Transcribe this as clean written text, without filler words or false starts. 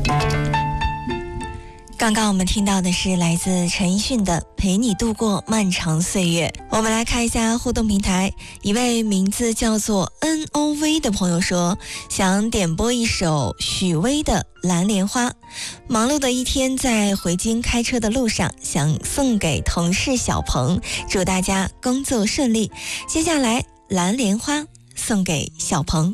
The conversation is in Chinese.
刚刚我们听到的是来自陈奕迅的《陪你度过漫长岁月》。我们来看一下互动平台，一位名字叫做 NOV 的朋友说，想点播一首许巍的《蓝莲花》。忙碌的一天，在回京开车的路上，想送给同事小鹏，祝大家工作顺利。接下来《蓝莲花》送给小鹏。